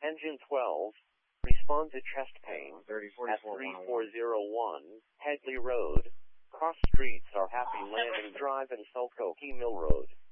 Engine 12, respond to chest pain 3044 at 3401 Headley Road. Cross streets are Happy Landing Drive and Selkoke Mill Road.